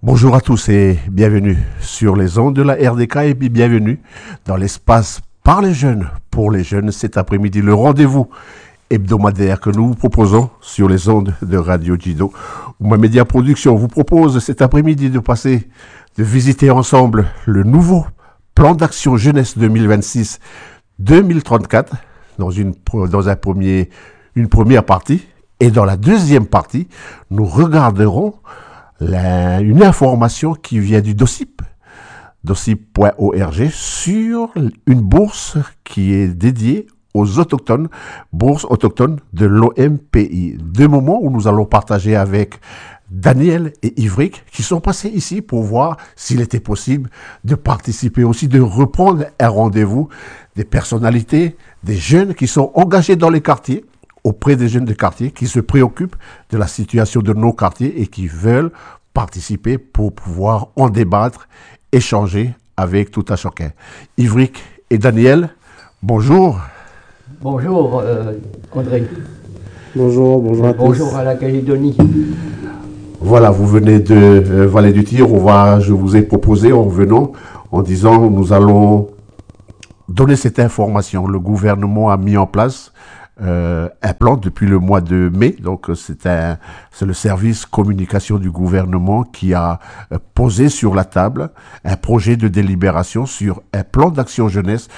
Bonjour à tous et bienvenue sur les ondes de la RDK et bienvenue dans l'espace par les jeunes, pour les jeunes cet après-midi, le rendez-vous hebdomadaire que nous vous proposons sur les ondes de Radio Jido. Ma Média Production vous propose cet après-midi de visiter ensemble le nouveau plan d'action jeunesse 2026-2034 dans une première partie. Et dans la deuxième partie, nous regarderons une information qui vient du DOCIP, docip.org, sur une bourse qui est dédiée aux autochtones, bourse autochtone de l'OMPI. Deux moments où nous allons partager avec Daniel et Ivric qui sont passés ici pour voir s'il était possible de participer aussi, de reprendre un rendez-vous des personnalités, des jeunes qui sont engagés dans les quartiers, auprès des jeunes de quartier qui se préoccupent de la situation de nos quartiers et qui veulent participer pour pouvoir en débattre, échanger avec tout un chacun. Ivric et Daniel, bonjour. Bonjour André. Bonjour à tous. Bonjour à la Calédonie. Voilà, vous venez de Vallée du Tir. Je vous ai proposé en venant, en disant nous allons donner cette information. Le gouvernement a mis en place un plan depuis le mois de mai. Donc c'est le service communication du gouvernement qui a posé sur la table un projet de délibération sur un plan d'action jeunesse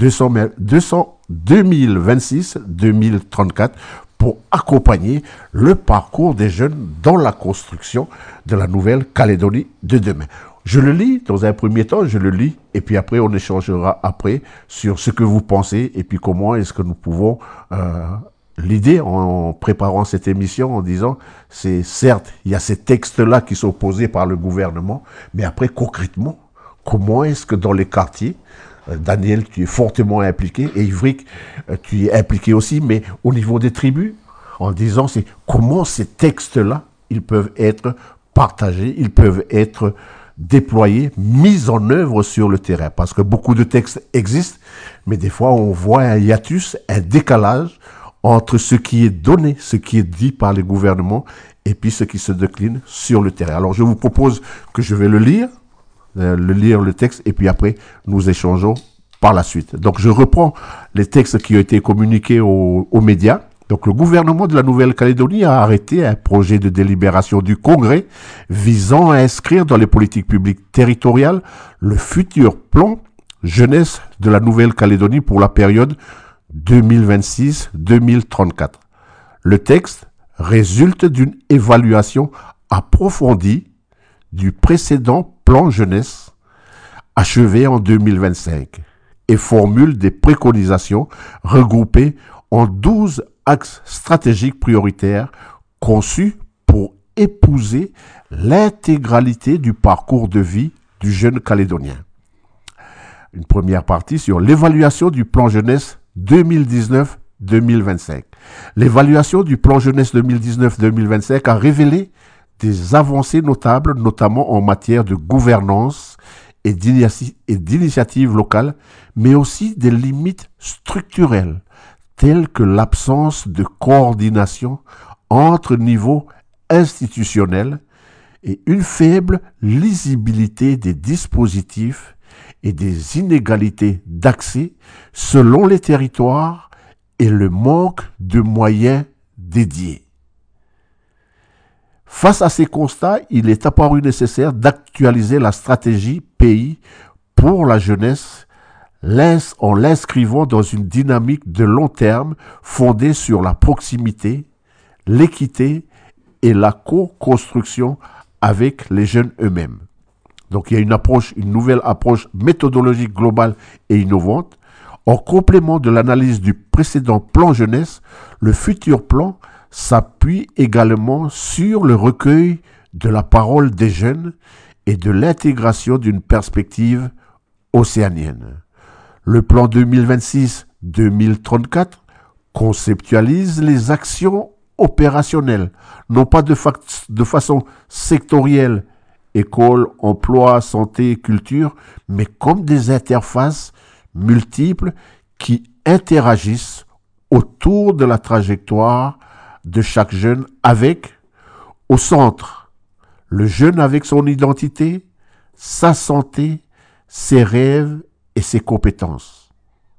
2026-2034 pour accompagner le parcours des jeunes dans la construction de la Nouvelle-Calédonie de demain. Je le lis, dans un premier temps, et puis après, on échangera après sur ce que vous pensez, et puis comment est-ce que nous pouvons l'idée en préparant cette émission, en disant, c'est certes, il y a ces textes-là qui sont posés par le gouvernement, mais après, concrètement, comment est-ce que dans les quartiers, Daniel, tu es fortement impliqué, et Ivric, tu es impliqué aussi, mais au niveau des tribus, en disant, c'est comment ces textes-là, ils peuvent être partagés, ils peuvent être déployés, mis en œuvre sur le terrain. Parce que beaucoup de textes existent, mais des fois on voit un hiatus, un décalage entre ce qui est donné, ce qui est dit par les gouvernements, et puis ce qui se décline sur le terrain. Alors je vous propose que je vais lire le texte, et puis après nous échangeons par la suite. Donc je reprends les textes qui ont été communiqués aux médias. Donc, le gouvernement de la Nouvelle-Calédonie a arrêté un projet de délibération du Congrès visant à inscrire dans les politiques publiques territoriales le futur plan jeunesse de la Nouvelle-Calédonie pour la période 2026-2034. Le texte résulte d'une évaluation approfondie du précédent plan jeunesse achevé en 2025 et formule des préconisations regroupées en 12 axes stratégiques prioritaires conçus pour épouser l'intégralité du parcours de vie du jeune Calédonien. Une première partie sur l'évaluation du plan jeunesse 2019-2025. L'évaluation du plan jeunesse 2019-2025 a révélé des avancées notables, notamment en matière de gouvernance et d'initiatives locales, mais aussi des limites structurelles, telles que l'absence de coordination entre niveaux institutionnels et une faible lisibilité des dispositifs et des inégalités d'accès selon les territoires et le manque de moyens dédiés. Face à ces constats, il est apparu nécessaire d'actualiser la stratégie pays pour la jeunesse en l'inscrivant dans une dynamique de long terme fondée sur la proximité, l'équité et la co-construction avec les jeunes eux-mêmes. Donc il y a une nouvelle approche méthodologique globale et innovante. En complément de l'analyse du précédent plan jeunesse, le futur plan s'appuie également sur le recueil de la parole des jeunes et de l'intégration d'une perspective océanienne. Le plan 2026-2034 conceptualise les actions opérationnelles, non pas de façon sectorielle, école, emploi, santé, culture, mais comme des interfaces multiples qui interagissent autour de la trajectoire de chaque jeune avec, au centre, Le jeune avec son identité, sa santé, ses rêves et ses compétences.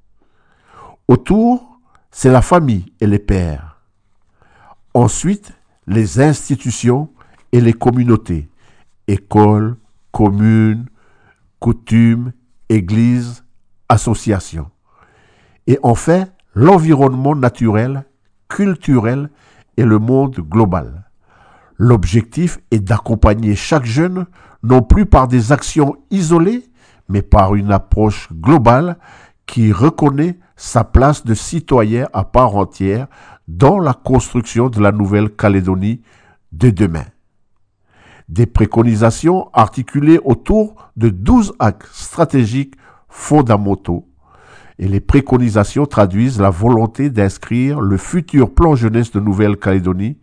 Autour, c'est la famille et les pairs. Ensuite, les institutions et les communautés, écoles, communes, coutumes, églises, associations. Et enfin, l'environnement naturel, culturel et le monde global. L'objectif est d'accompagner chaque jeune, non plus par des actions isolées, mais par une approche globale qui reconnaît sa place de citoyen à part entière dans la construction de la Nouvelle-Calédonie de demain. Des préconisations articulées autour de 12 axes stratégiques fondamentaux. Et les préconisations traduisent la volonté d'inscrire le futur plan jeunesse de Nouvelle-Calédonie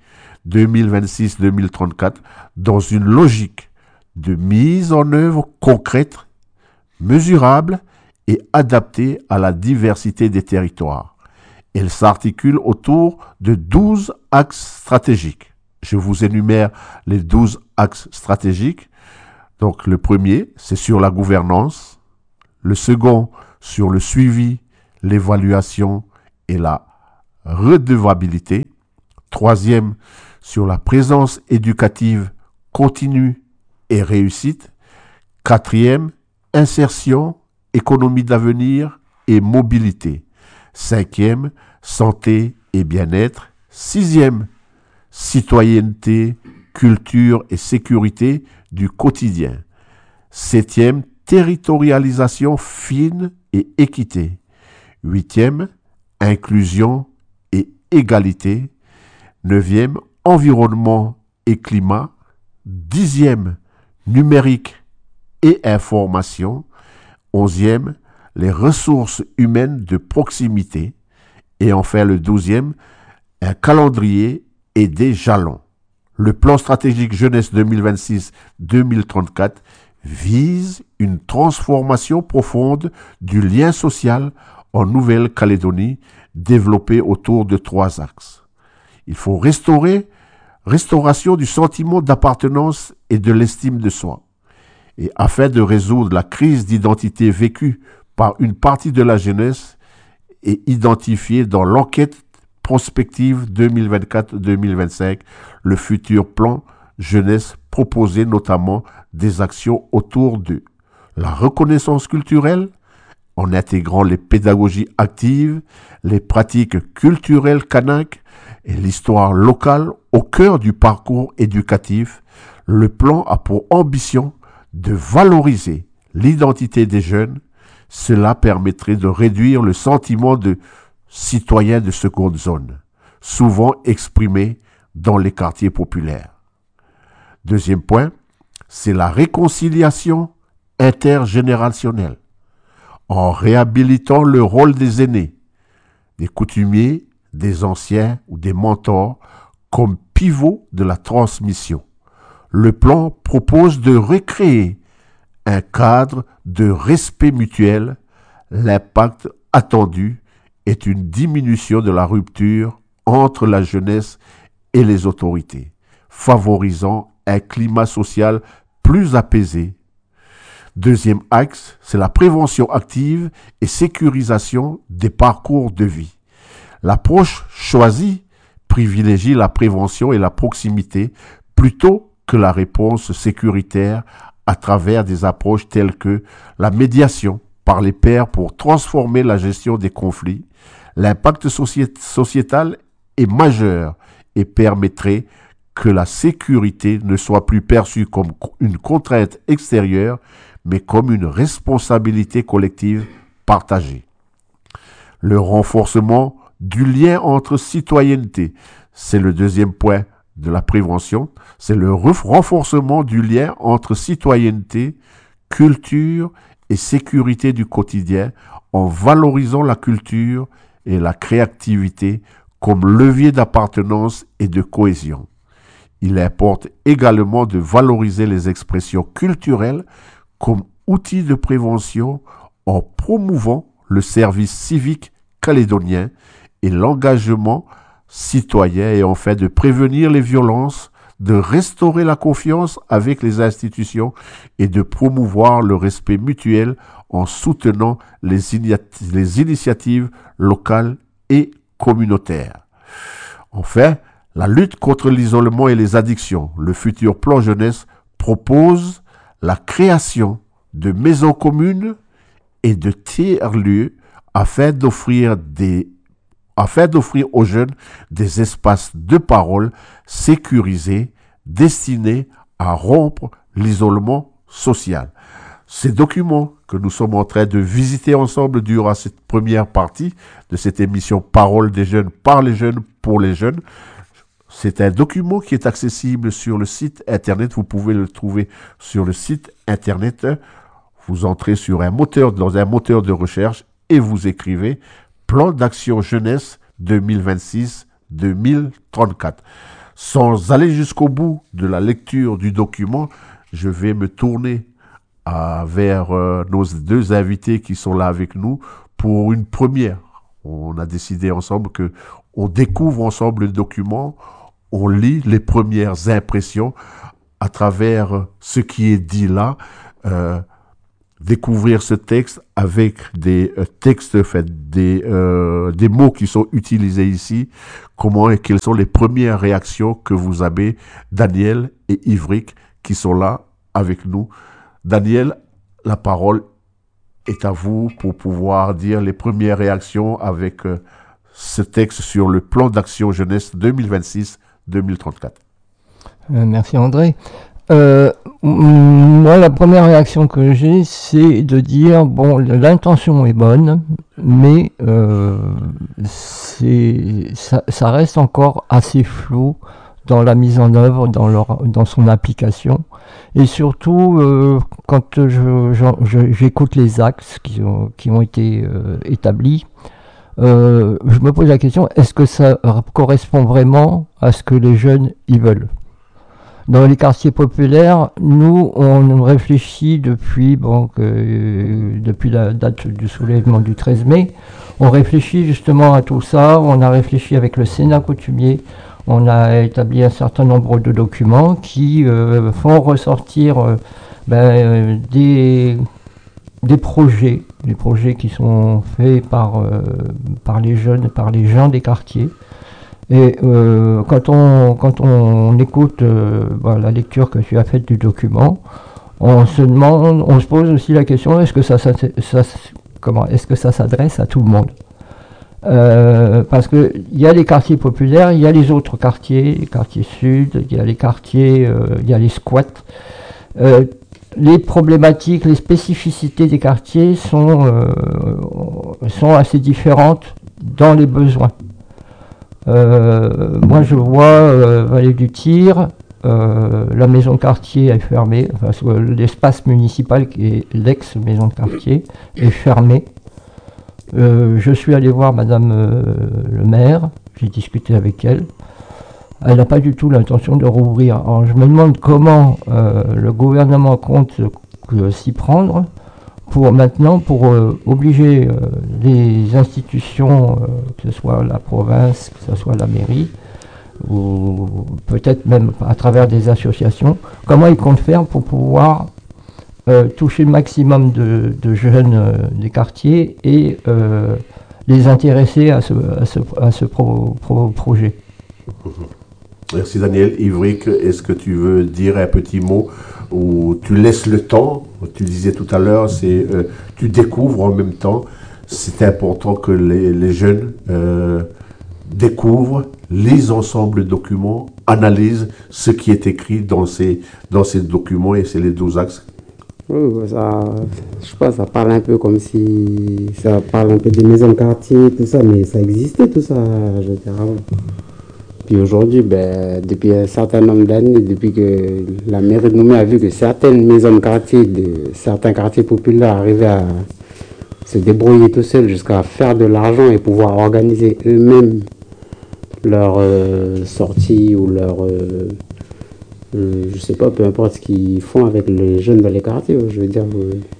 2026-2034 dans une logique de mise en œuvre concrète, mesurable et adaptée à la diversité des territoires. Elle s'articule autour de 12 axes stratégiques. Je vous énumère les 12 axes stratégiques. Donc le premier, c'est sur la gouvernance. Le second, sur le suivi, l'évaluation et la redevabilité. Troisième, sur la présence éducative continue et réussite. Quatrième, insertion, économie d'avenir et mobilité. Cinquième, santé et bien-être. Sixième, citoyenneté, culture et sécurité du quotidien. Septième, territorialisation fine et équité. Huitième, inclusion et égalité. Neuvième, environnement et climat. Dixième, numérique et information. Onzième, les ressources humaines de proximité. Et enfin le 12e, un calendrier et des jalons. Le plan stratégique jeunesse 2026-2034 vise une transformation profonde du lien social en Nouvelle-Calédonie développé autour de 3 axes. Il faut restauration du sentiment d'appartenance et de l'estime de soi. Et afin de résoudre la crise d'identité vécue par une partie de la jeunesse et identifiée dans l'enquête prospective 2024-2025, le futur plan jeunesse proposait notamment des actions autour de la reconnaissance culturelle, en intégrant les pédagogies actives, les pratiques culturelles kanaks et l'histoire locale au cœur du parcours éducatif. Le plan a pour ambition de valoriser l'identité des jeunes. Cela permettrait de réduire le sentiment de citoyens de seconde zone, souvent exprimé dans les quartiers populaires. Deuxième point, c'est la réconciliation intergénérationnelle, en réhabilitant le rôle des aînés, des coutumiers, des anciens ou des mentors comme pivot de la transmission. Le plan propose de recréer un cadre de respect mutuel. L'impact attendu est une diminution de la rupture entre la jeunesse et les autorités, favorisant un climat social plus apaisé. Deuxième axe, c'est la prévention active et sécurisation des parcours de vie. L'approche choisie privilégie la prévention et la proximité plutôt que la réponse sécuritaire à travers des approches telles que la médiation par les pairs pour transformer la gestion des conflits. L'impact sociétal est majeur et permettrait que la sécurité ne soit plus perçue comme une contrainte extérieure, mais comme une responsabilité collective partagée. Le renforcement du lien entre citoyenneté, c'est le deuxième point de la prévention, c'est le renforcement du lien entre citoyenneté, culture et sécurité du quotidien en valorisant la culture et la créativité comme levier d'appartenance et de cohésion. Il importe également de valoriser les expressions culturelles comme outil de prévention en promouvant le service civique calédonien et l'engagement citoyen et enfin de prévenir les violences de restaurer la confiance avec les institutions et de promouvoir le respect mutuel en soutenant les initiatives locales et communautaires. Enfin, la lutte contre l'isolement et les addictions. Le futur plan jeunesse propose la création de maisons communes et de tiers-lieux afin d'offrir aux jeunes des espaces de parole sécurisés destinés à rompre l'isolement social. Ces documents que nous sommes en train de visiter ensemble durant cette première partie de cette émission Parole des jeunes, par les jeunes, pour les jeunes, c'est un document qui est accessible sur le site internet. Vous pouvez le trouver sur le site internet. Vous entrez dans un moteur de recherche et vous écrivez Plan d'action jeunesse 2026-2034. Sans aller jusqu'au bout de la lecture du document, je vais me tourner vers nos deux invités qui sont là avec nous pour une première. On a décidé ensemble que on découvre ensemble le document, on lit les premières impressions à travers ce qui est dit là, découvrir ce texte avec des textes, des mots qui sont utilisés ici, comment et quelles sont les premières réactions que vous avez, Daniel et Ivric, qui sont là avec nous. Daniel, la parole est à vous pour pouvoir dire les premières réactions avec ce texte sur le plan d'action jeunesse 2026-2034. Merci André. Moi, la première réaction que j'ai, c'est de dire, bon, l'intention est bonne, mais ça reste encore assez flou dans la mise en œuvre, dans son application. Et surtout, quand j'écoute les axes qui ont été établis, je me pose la question, est-ce que ça correspond vraiment à ce que les jeunes y veulent ? Dans les quartiers populaires, nous, on réfléchit depuis la date du soulèvement du 13 mai, on réfléchit justement à tout ça, on a réfléchi avec le Sénat coutumier, on a établi un certain nombre de documents qui font ressortir des projets qui sont faits par les jeunes, par les gens des quartiers. Et quand on écoute la lecture que tu as faite du document, on se pose aussi la question, est-ce que ça s'adresse à tout le monde ? Parce qu'il y a les quartiers populaires, il y a les autres quartiers, les quartiers sud, il y a les quartiers, il y a les squats. Les problématiques, les spécificités des quartiers sont assez différentes dans les besoins. Moi je vois Vallée du Tir, la maison de quartier est fermée, l'espace municipal qui est l'ex-maison de quartier est fermé. Je suis allé voir madame le maire, j'ai discuté avec elle. Elle n'a pas du tout l'intention de rouvrir. Alors je me demande comment le gouvernement compte s'y prendre pour obliger les institutions, que ce soit la province, que ce soit la mairie, ou peut-être même à travers des associations, comment ils comptent faire pour pouvoir toucher le maximum de jeunes des quartiers et les intéresser à ce projet. Merci Daniel. Ivric, est-ce que tu veux dire un petit mot ou tu laisses le temps? Tu disais tout à l'heure, tu découvres en même temps. C'est important que les jeunes découvrent, lisent ensemble le document, analysent ce qui est écrit dans ces documents, et c'est les 12 axes. Oui, je pense que ça parle un peu comme si ça parle un peu des maisons de quartier, tout ça, mais ça existait tout ça, je veux dire, avant. Puis aujourd'hui, depuis un certain nombre d'années, depuis que la mairie de Nouméa a vu que certaines maisons de quartier, certains quartiers populaires arrivaient à se débrouiller tout seuls jusqu'à faire de l'argent et pouvoir organiser eux-mêmes leurs sorties ou je sais pas, peu importe ce qu'ils font avec les jeunes dans les quartiers. Je veux dire,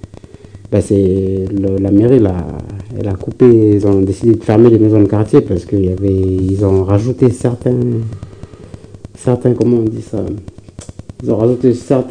la mairie elle a coupé, ils ont décidé de fermer les maisons de quartier parce qu'ils ont rajouté certains certains, comment on dit ça, ils ont rajouté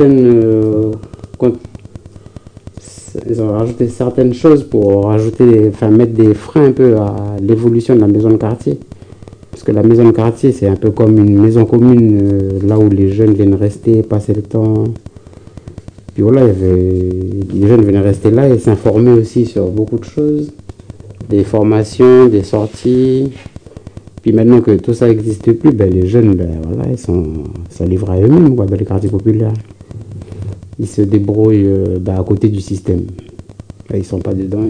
ils ont rajouté certaines choses pour mettre des freins un peu à l'évolution de la maison de quartier. Parce que la maison de quartier, c'est un peu comme une maison commune, là où les jeunes viennent rester, passer le temps. Puis voilà, les jeunes venaient rester là et s'informer aussi sur beaucoup de choses. Des formations, des sorties. Puis maintenant que tout ça n'existe plus, les jeunes, voilà, ils sont livrés à eux-mêmes dans les quartiers populaires. Ils se débrouillent à côté du système. Là, ils sont pas dedans.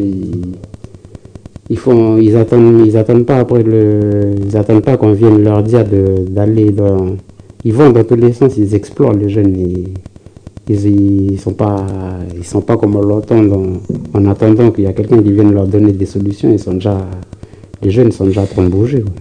Ils attendent pas ils attendent pas qu'on vienne leur dire d'aller dans. Ils vont dans tous les sens. Ils explorent les jeunes. Ils sont pas comme on l'entend en attendant qu'il y a quelqu'un qui vienne leur donner des solutions. Les jeunes sont déjà en train de bouger. Ouais.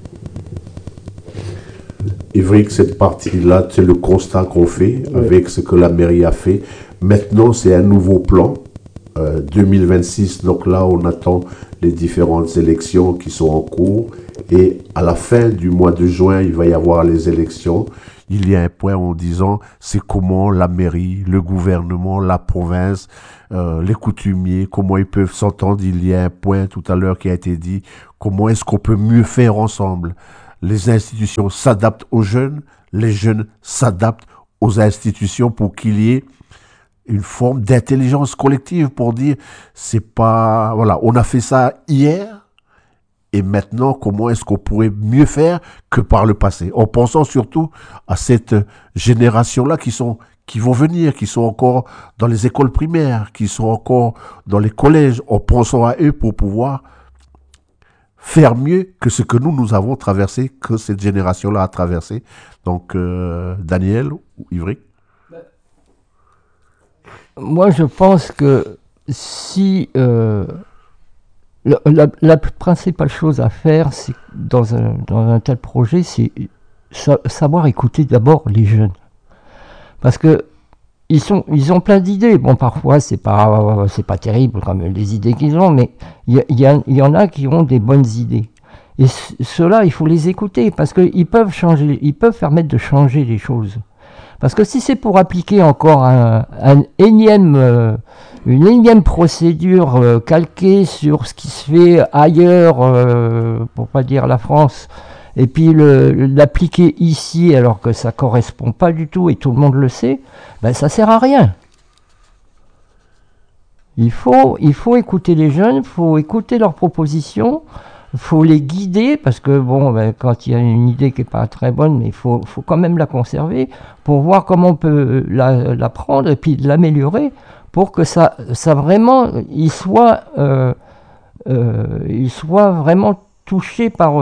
Il vrai que cette partie-là, c'est le constat qu'on fait avec ce que la mairie a fait. Maintenant, c'est un nouveau plan, 2026. Donc là, on attend les différentes élections qui sont en cours. Et à la fin du mois de juin, il va y avoir les élections. Il y a un point en disant, c'est comment la mairie, le gouvernement, la province, les coutumiers, comment ils peuvent s'entendre. Il y a un point tout à l'heure qui a été dit, comment est-ce qu'on peut mieux faire ensemble. Les institutions s'adaptent aux jeunes, les jeunes s'adaptent aux institutions pour qu'il y ait une forme d'intelligence collective pour dire, c'est pas, voilà, on a fait ça hier, et maintenant, comment est-ce qu'on pourrait mieux faire que par le passé? En pensant surtout à cette génération-là qui vont venir, qui sont encore dans les écoles primaires, qui sont encore dans les collèges, en pensant à eux pour pouvoir faire mieux que ce que nous avons traversé, que cette génération-là a traversé. Donc, Daniel ou Ivry? Moi, je pense que si la principale chose à faire, c'est dans un tel projet, c'est savoir écouter d'abord les jeunes, parce que ils ont plein d'idées. Bon, parfois c'est pas terrible comme les idées qu'ils ont, mais il y en a qui ont des bonnes idées. Et ceux-là, il faut les écouter parce qu'ils peuvent changer, ils peuvent permettre de changer les choses. Parce que si c'est pour appliquer encore une énième procédure calquée sur ce qui se fait ailleurs, pour pas dire la France, et puis l'appliquer ici alors que ça correspond pas du tout et tout le monde le sait, ça sert à rien. Il faut écouter les jeunes, il faut écouter leurs propositions, il faut les guider parce que quand il y a une idée qui n'est pas très bonne, mais il faut quand même la conserver pour voir comment on peut la prendre et puis l'améliorer pour que ça vraiment, il soit vraiment touché par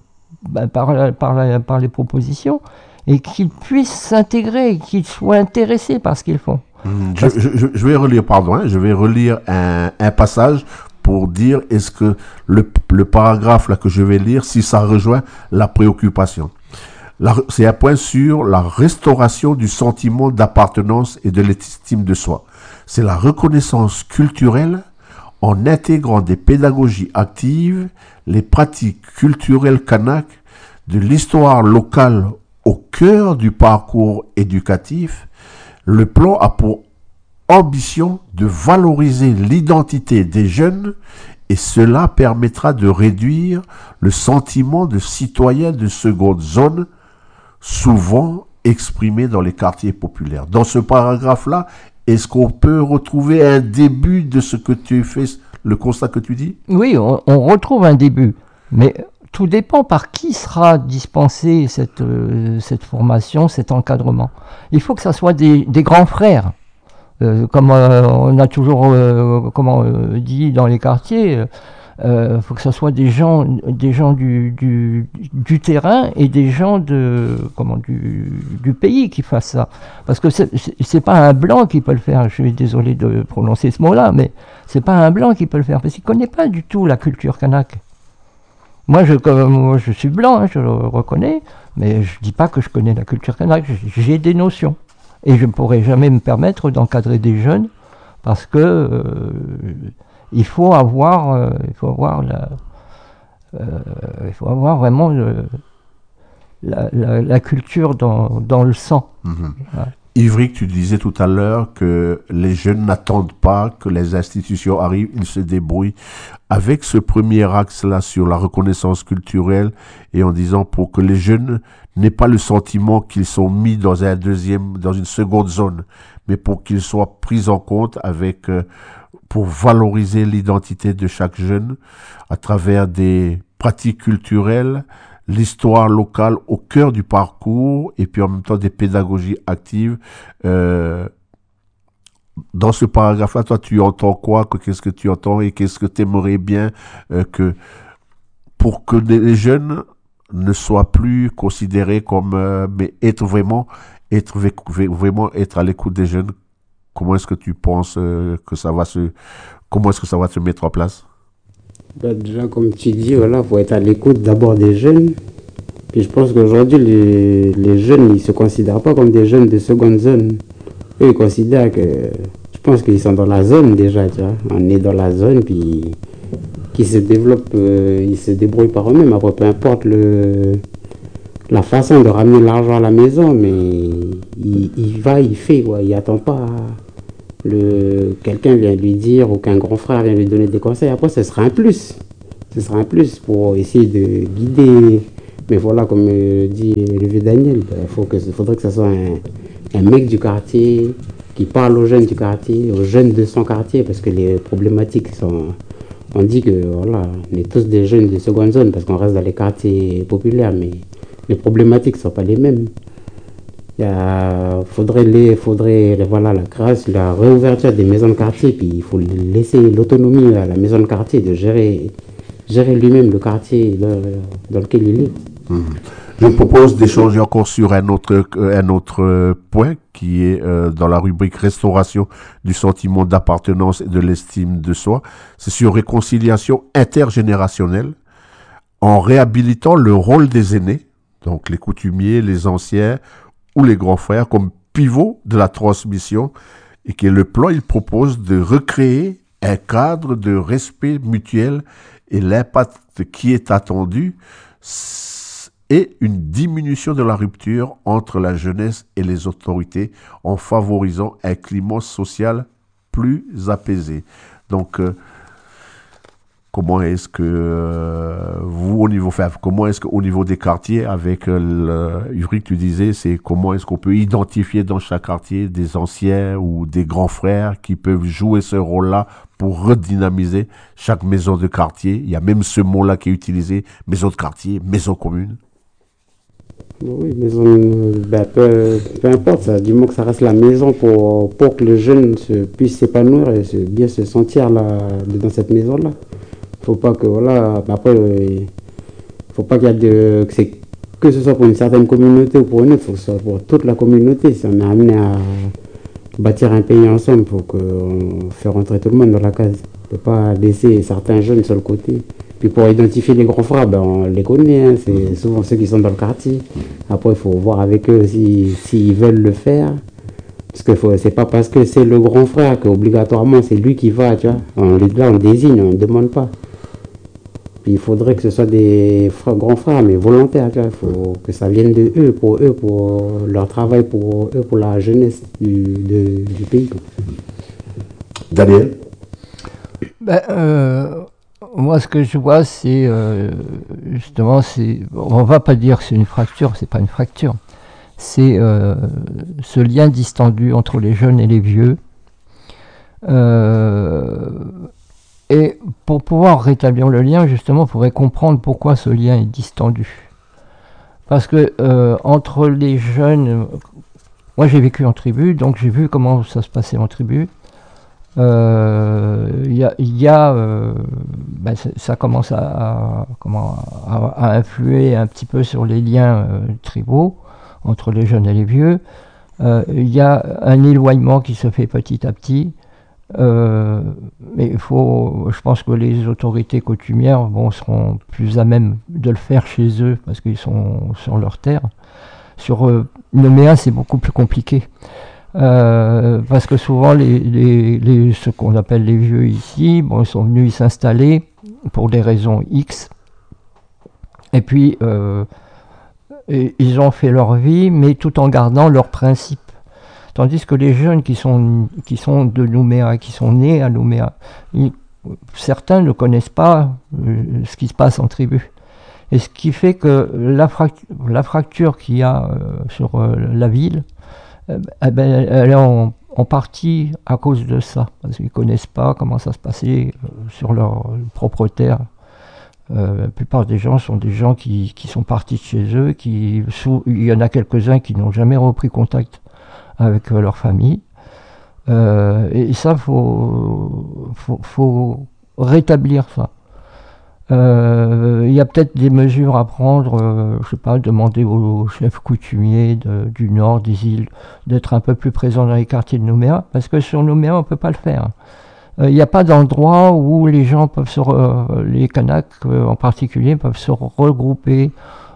les propositions et qu'ils puissent s'intégrer, qu'ils soient intéressés par ce qu'ils font. Je vais relire un passage pour dire est-ce que le paragraphe là que je vais lire, si ça rejoint la préoccupation. C'est un point sur la restauration du sentiment d'appartenance et de l'estime de soi. C'est la reconnaissance culturelle en intégrant des pédagogies actives, les pratiques culturelles kanak, de l'histoire locale au cœur du parcours éducatif. Le plan a pour ambition de valoriser l'identité des jeunes et cela permettra de réduire le sentiment de citoyen de seconde zone, souvent exprimé dans les quartiers populaires. Dans ce paragraphe-là, est-ce qu'on peut retrouver un début de ce que tu fais, le constat que tu dis? Oui, on retrouve un début, mais tout dépend par qui sera dispensée cette formation, cet encadrement. Il faut que ça soit des grands frères. Comme on a toujours dit dans les quartiers, faut que ce soit des gens du terrain et des gens du pays qui fassent ça. Parce que c'est pas un blanc qui peut le faire. Je suis désolé de prononcer ce mot-là, mais c'est pas un blanc qui peut le faire parce qu'il connaît pas du tout la culture kanak. Moi, je suis blanc, hein, je le reconnais, mais je dis pas que je connais la culture kanak. J'ai des notions. Et je ne pourrai jamais me permettre d'encadrer des jeunes parce que il faut avoir vraiment la culture dans le sang. Voilà. Ivry, tu disais tout à l'heure que les jeunes n'attendent pas que les institutions arrivent, ils se débrouillent. Avec ce premier axe-là sur la reconnaissance culturelle et en disant pour que les jeunes n'aient pas le sentiment qu'ils sont mis dans dans une seconde zone, mais pour qu'ils soient pris en compte pour valoriser l'identité de chaque jeune à travers des pratiques culturelles, l'histoire locale au cœur du parcours et puis en même temps des pédagogies actives. Dans ce paragraphe-là, toi, tu entends quoi? Qu'est-ce que tu entends et qu'est-ce que tu aimerais bien pour que les jeunes ne soient plus considérés comme mais vraiment être à l'écoute des jeunes? Comment est-ce que tu penses comment est-ce que ça va se mettre en place? Bah, déjà, comme tu dis, voilà, faut être à l'écoute d'abord des jeunes. Puis je pense qu'aujourd'hui, les jeunes, ils se considèrent pas comme des jeunes de seconde zone. Eux, ils considèrent je pense qu'ils sont dans la zone déjà, tu vois. On est dans la zone, puis qu'ils se développent, ils se débrouillent par eux-mêmes. Après, peu importe la façon de ramener l'argent à la maison, mais il va, il fait, quoi. Il attend pas quelqu'un vient lui dire ou qu'un grand frère vient lui donner des conseils. Après, ce sera un plus. Ce sera un plus pour essayer de guider. Mais voilà, comme dit le vieux Daniel, faudrait que ce soit un mec du quartier qui parle aux jeunes du quartier, aux jeunes de son quartier, parce que les problématiques sont... On dit que voilà, on est tous des jeunes de seconde zone parce qu'on reste dans les quartiers populaires, mais les problématiques ne sont pas les mêmes. Faudrait voilà, la réouverture des maisons de quartier, puis il faut laisser l'autonomie à la maison de quartier de gérer lui-même le quartier dans lequel il est. Je propose d'échanger encore sur un autre point qui est dans la rubrique restauration du sentiment d'appartenance et de l'estime de soi. C'est sur réconciliation intergénérationnelle en réhabilitant le rôle des aînés, donc les coutumiers, les anciens ou les grands frères comme pivot de la transmission et que le plan il propose de recréer un cadre de respect mutuel et l'impact qui est attendu et une diminution de la rupture entre la jeunesse et les autorités en favorisant un climat social plus apaisé. Donc, comment est-ce que comment est-ce qu'au niveau des quartiers, avec Ulrich, tu disais, c'est comment est-ce qu'on peut identifier dans chaque quartier des anciens ou des grands frères qui peuvent jouer ce rôle-là pour redynamiser chaque maison de quartier. Il y a même ce mot-là qui est utilisé, maison de quartier, maison commune. Oui, maison, peu importe, ça, du moment que ça reste la maison pour que le jeune puisse s'épanouir et bien se sentir là, dans cette maison-là. Faut pas que voilà, après, faut pas qu'il y ait que ce soit pour une certaine communauté ou pour une autre, faut que ce soit pour toute la communauté. Si on est amené à bâtir un pays ensemble, faut faire rentrer tout le monde dans la case. On peut pas laisser certains jeunes sur le côté. Puis pour identifier les grands frères, on les connaît, hein, c'est souvent ceux qui sont dans le quartier. Après, il faut voir avec eux s'ils veulent le faire. Parce que c'est pas parce que c'est le grand frère qu'obligatoirement c'est lui qui va, tu vois. On désigne, on ne demande pas. Puis il faudrait que ce soit des grands frères, mais volontaires, tu vois. Il faut que ça vienne de eux, pour leur travail, pour eux, pour la jeunesse du pays. Daniel? Moi, ce que je vois, c'est justement, on va pas dire que c'est une fracture, c'est pas une fracture. C'est ce lien distendu entre les jeunes et les vieux. Et pour pouvoir rétablir le lien, justement, il faudrait comprendre pourquoi ce lien est distendu. Parce que entre les jeunes, moi j'ai vécu en tribu, donc j'ai vu comment ça se passait en tribu. Ça commence à influer un petit peu sur les liens tribaux entre les jeunes et les vieux. Il y a un éloignement qui se fait petit à petit. Mais je pense que les autorités coutumières seront plus à même de le faire chez eux parce qu'ils sont sur leur terre. Sur Nouméa, c'est beaucoup plus compliqué. Parce que souvent ce qu'on appelle les vieux ici, ils sont venus y s'installer pour des raisons X, et puis et ils ont fait leur vie, mais tout en gardant leurs principes. Tandis que les jeunes qui sont de Nouméa, qui sont nés à Nouméa, certains ne connaissent pas ce qui se passe en tribu. Et ce qui fait que la fracture qu'il y a sur la ville, elle est en partie à cause de ça, parce qu'ils ne connaissent pas comment ça se passait sur leur propre terre. La plupart des gens sont des gens qui sont partis de chez eux, il y en a quelques-uns qui n'ont jamais repris contact avec leur famille. Et ça, faut rétablir ça. Il y a peut-être des mesures à prendre, je sais pas, demander aux chefs coutumiers du nord, des îles, d'être un peu plus présents dans les quartiers de Nouméa, parce que sur Nouméa, on ne peut pas le faire. Il n'y a pas d'endroit où les gens peuvent les Kanaks en particulier, peuvent se regrouper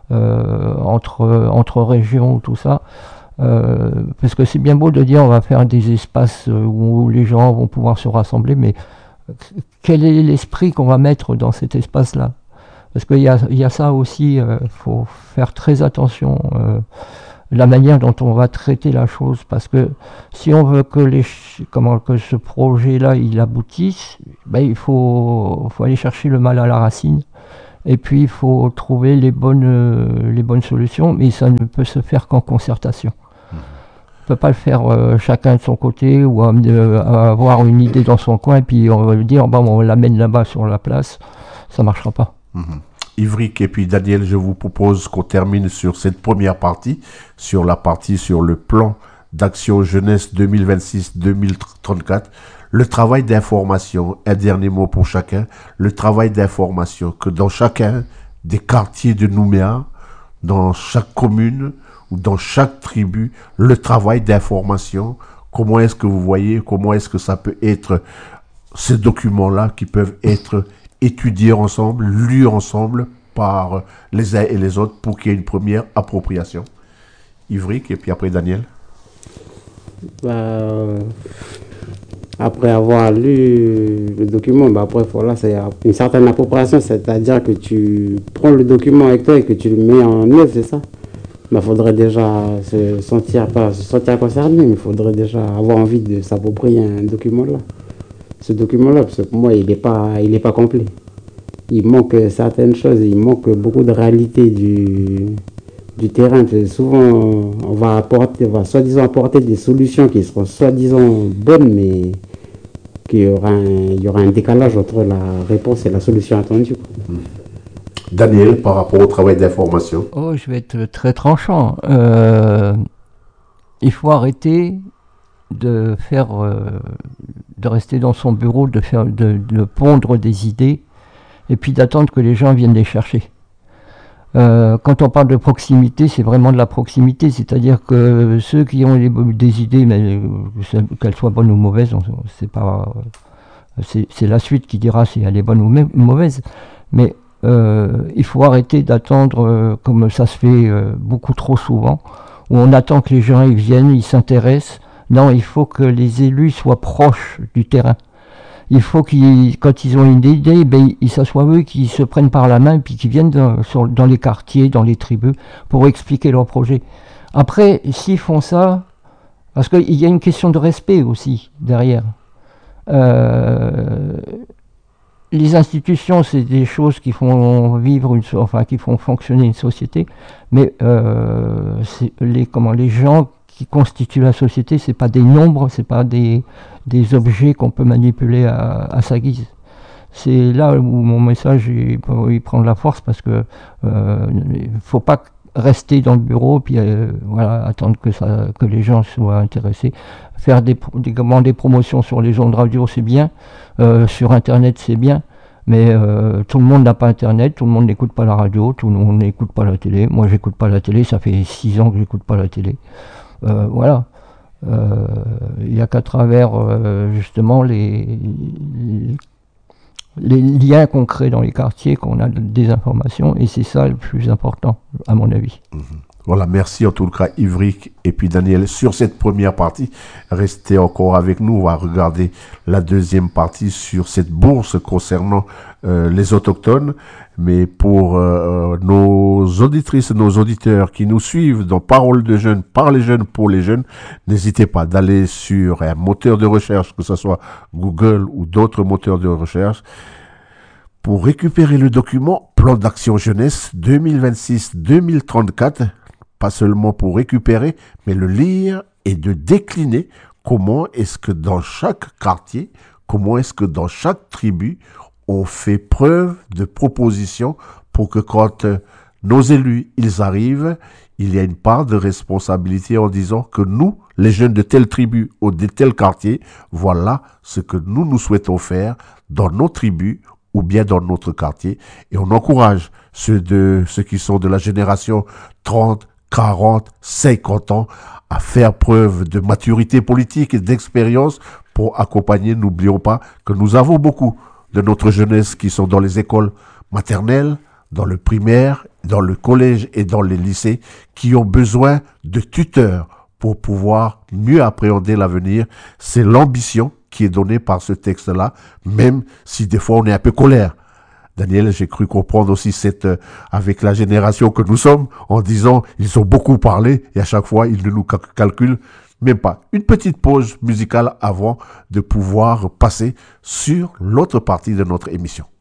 entre régions, tout ça. Parce que c'est bien beau de dire on va faire des espaces où les gens vont pouvoir se rassembler, mais quel est l'esprit qu'on va mettre dans cet espace-là? Parce qu'il y a ça aussi, faut faire très attention, la manière dont on va traiter la chose, parce que si on veut que ce projet-là il aboutisse, ben, il faut aller chercher le mal à la racine. Et puis il faut trouver les bonnes solutions, mais ça ne peut se faire qu'en concertation. On ne peut pas le faire chacun de son côté ou avoir une idée dans son coin et puis on va lui dire bon, on l'amène là-bas sur la place, ça ne marchera pas. Ivric et puis Daniel, je vous propose qu'on termine sur cette première partie, sur la partie sur le plan d'action jeunesse 2026-2034. Le travail d'information, un dernier mot pour chacun, le travail d'information, que dans chacun des quartiers de Nouméa, dans chaque commune ou dans chaque tribu, le travail d'information, comment est-ce que vous voyez, comment est-ce que ça peut être, ces documents-là qui peuvent être étudiés ensemble, lus ensemble par les uns et les autres pour qu'il y ait une première appropriation. Ivric et puis après Daniel. Après avoir lu le document, après voilà, c'est une certaine appropriation, c'est-à-dire que tu prends le document avec toi et que tu le mets en œuvre, c'est ça. Il faudrait déjà se sentir concerné, mais il faudrait déjà avoir envie de s'approprier un document-là. Ce document-là, parce que pour moi, il n'est pas complet. Il manque certaines choses, il manque beaucoup de réalité du terrain. Souvent, on va soi-disant apporter des solutions qui seront soi-disant bonnes, mais qu'il y aura un décalage entre la réponse et la solution attendue. Daniel, par rapport au travail d'information. Je vais être très tranchant. Il faut arrêter de rester dans son bureau, de pondre des idées, et puis d'attendre que les gens viennent les chercher. Quand on parle de proximité, c'est vraiment de la proximité, c'est-à-dire que ceux qui ont des idées, mais qu'elles soient bonnes ou mauvaises, c'est la suite qui dira si elle est bonne ou mauvaise, mais il faut arrêter d'attendre, comme ça se fait beaucoup trop souvent, où on attend que les gens ils viennent, ils s'intéressent. Non, il faut que les élus soient proches du terrain. Il faut quand ils ont une idée, ils s'assoient eux, qu'ils se prennent par la main, puis qu'ils viennent dans les quartiers, dans les tribus, pour expliquer leur projet. Après, s'ils font ça, parce qu'il y a une question de respect aussi derrière. Les institutions, c'est des choses qui font qui font fonctionner une société, mais les gens qui constituent la société, c'est pas des nombres, c'est pas des objets qu'on peut manipuler à sa guise. C'est là où mon message il prend de la force, parce que faut pas rester dans le bureau puis attendre que les gens soient intéressés. Faire des promotions sur les ondes radio, c'est bien, sur internet c'est bien, mais tout le monde n'a pas internet, tout le monde n'écoute pas la radio, tout le monde n'écoute pas la télé. Moi j'écoute pas la télé, ça fait 6 ans que j'écoute pas la télé. Voilà. Il n'y a qu'à travers justement les liens qu'on crée dans les quartiers qu'on a des informations, et c'est ça le plus important. à mon avis. Voilà, merci en tout cas Ivric et puis Daniel sur cette première partie. Restez encore avec nous, on va regarder la deuxième partie sur cette bourse concernant les autochtones. Mais pour nos auditrices et nos auditeurs qui nous suivent dans Parole de jeunes, par les jeunes, pour les jeunes, n'hésitez pas d'aller sur un moteur de recherche, que ce soit Google ou d'autres moteurs de recherche, pour récupérer le document Plan d'action jeunesse 2026-2034, pas seulement pour récupérer, mais le lire et de décliner comment est-ce que dans chaque quartier, comment est-ce que dans chaque tribu, on fait preuve de proposition pour que quand nos élus, ils arrivent, il y a une part de responsabilité en disant que nous, les jeunes de telle tribu ou de tel quartier, voilà ce que nous souhaitons faire dans nos tribus ou bien dans notre quartier. Et on encourage ceux qui sont de la génération 30, 40, 50 ans à faire preuve de maturité politique et d'expérience pour accompagner. N'oublions pas que nous avons beaucoup de notre jeunesse qui sont dans les écoles maternelles, dans le primaire, dans le collège et dans les lycées, qui ont besoin de tuteurs pour pouvoir mieux appréhender l'avenir. C'est l'ambition qui est donnée par ce texte-là, même si des fois on est un peu colère. Daniel, j'ai cru comprendre aussi avec la génération que nous sommes, en disant, ils ont beaucoup parlé, et à chaque fois, ils ne nous calculent même pas. Une petite pause musicale avant de pouvoir passer sur l'autre partie de notre émission.